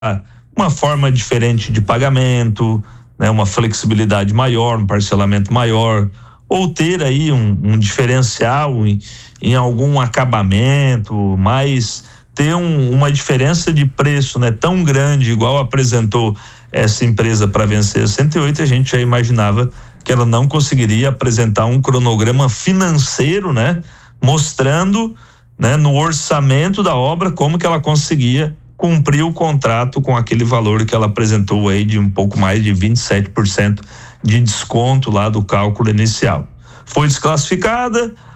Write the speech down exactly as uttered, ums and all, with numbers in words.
uma forma diferente de pagamento, né, uma flexibilidade maior, um parcelamento maior, ou ter aí um, um diferencial em, em algum acabamento, mas ter um, uma diferença de preço, né, tão grande, igual apresentou essa empresa para vencer a cento e oito, a gente já imaginava que ela não conseguiria apresentar um cronograma financeiro, né, mostrando, né, no orçamento da obra como que ela conseguia cumprir o contrato com aquele valor que ela apresentou aí de um pouco mais de vinte e sete por cento de desconto lá do cálculo inicial. Foi desclassificada,